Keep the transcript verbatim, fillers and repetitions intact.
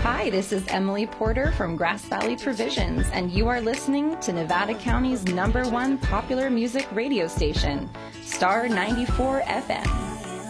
Hi, this is Emily Porter from Grass Valley Provisions, and you are listening to Nevada County's number one popular music radio station, Star ninety-four F M.